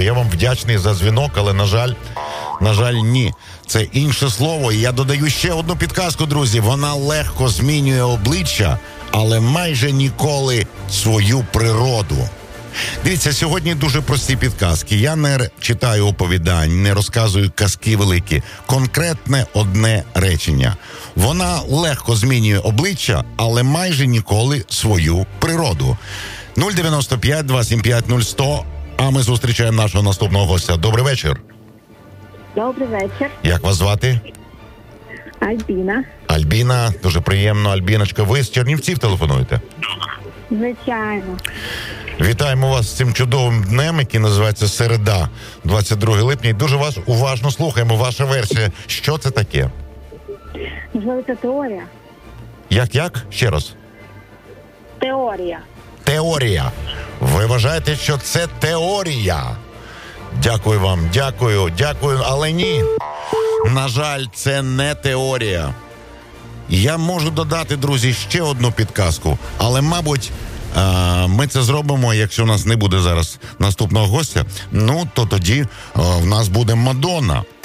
Я вам вдячний за дзвінок, але, на жаль, ні. Це інше слово. І я додаю ще одну підказку, друзі. Вона легко змінює обличчя, але майже ніколи свою природу. Дивіться, сьогодні дуже прості підказки. Я не читаю оповідань, не розказую казки великі. Конкретне одне речення. Вона легко змінює обличчя, але майже ніколи свою природу. 095-275-0100. А ми зустрічаємо нашого наступного гостя. Добрий вечір. Добрий вечір. Як вас звати? Альбіна. Альбіна, дуже приємно. Альбіночка, ви з Чернівців телефонуєте? Звичайно. Вітаємо вас з цим чудовим днем, який називається Середа, 22 липня. І дуже вас уважно слухаємо. Ваша версія. Що це таке? Можливо, це теорія. Як? Ще раз. Теорія. Теорія. Ви вважаєте, що це теорія? Дякую вам, дякую, але ні. На жаль, це не теорія. Я можу додати, друзі, ще одну підказку, але, мабуть, ми це зробимо, якщо у нас не буде зараз наступного гостя, то тоді в нас буде Мадонна.